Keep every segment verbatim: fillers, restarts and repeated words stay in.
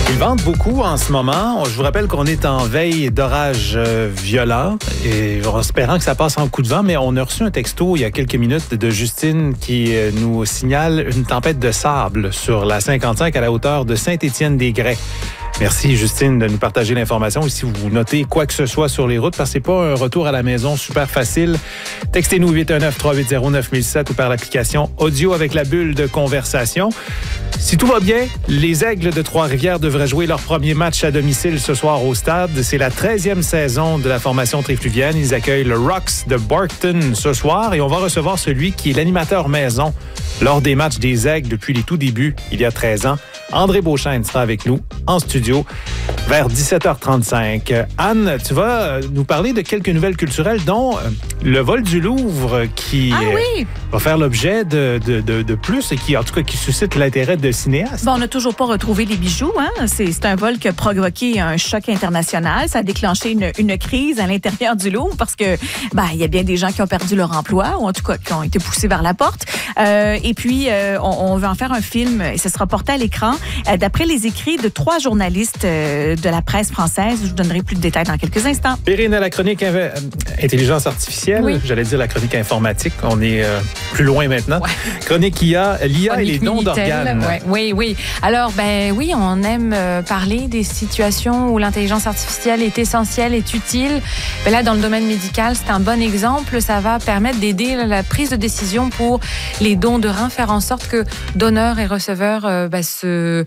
Ils vendent beaucoup en ce moment. Je vous rappelle qu'on est en veille d'orage euh, violent et en espérant que ça passe en coup de vent, mais on a reçu un texto il y a quelques minutes de Justine qui euh, nous signale une tempête de sable sur la cinquante-cinq à la hauteur de Saint-Étienne-des-Grès. Merci Justine de nous partager l'information. Et si vous notez quoi que ce soit sur les routes, parce que c'est pas un retour à la maison super facile, textez-nous huit un neuf, trois huit zéro, neuf mille sept ou par l'application audio avec la bulle de conversation. Si tout va bien, les Aigles de Trois-Rivières devraient jouer leur premier match à domicile ce soir au stade. C'est la treizième saison de la formation trifluvienne. Ils accueillent le Rocks de Barkton ce soir et on va recevoir celui qui est l'animateur maison lors des matchs des Aigles depuis les tout débuts, il y a treize ans. André Beauchesne sera avec nous en studio vers dix-sept heures trente-cinq. Anne, tu vas nous parler de quelques nouvelles culturelles, dont le vol du Louvre qui ah oui. va faire l'objet de, de, de, de plus et qui, en tout cas, qui suscite l'intérêt de cinéastes. Bon, on n'a toujours pas retrouvé les bijoux. Hein? C'est, c'est un vol qui a provoqué un choc international. Ça a déclenché une, une crise à l'intérieur du Louvre parce que ben, il y a bien des gens qui ont perdu leur emploi ou en tout cas qui ont été poussés vers la porte. Euh, et puis, euh, on, on va en faire un film et ce sera porté à l'écran euh, d'après les écrits de trois journalistes euh, de la presse française. Je vous donnerai plus de détails dans quelques instants. Perrine, à la chronique inv- intelligence artificielle, oui. J'allais dire la chronique informatique. On est euh, plus loin maintenant. Ouais. Chronique I A, l'I A chronique et les dons d'organes. Ouais. Oui, oui. Alors, ben oui, on aime euh, parler des situations où l'intelligence artificielle est essentielle, est utile. Ben là, dans le domaine médical, c'est un bon exemple. Ça va permettre d'aider la prise de décision pour les dons de reins, faire en sorte que donneurs et receveurs euh, ben, se...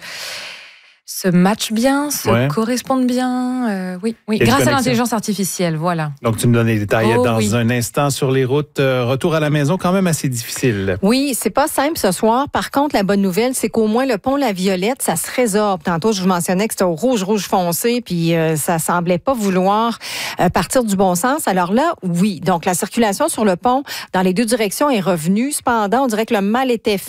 se matchent bien, se ouais. correspondent bien. Euh, oui, oui. Grâce à l'intelligence artificielle, voilà. Donc, tu me donnes les détails oh, dans oui. un instant sur les routes. Euh, retour à la maison, quand même assez difficile. Oui, c'est pas simple ce soir. Par contre, la bonne nouvelle, c'est qu'au moins le pont La Violette, ça se résorbe. Tantôt, je vous mentionnais que c'était au rouge, rouge foncé, puis euh, ça semblait pas vouloir euh, partir du bon sens. Alors là, oui. Donc, la circulation sur le pont dans les deux directions est revenue. Cependant, on dirait que le mal était fait.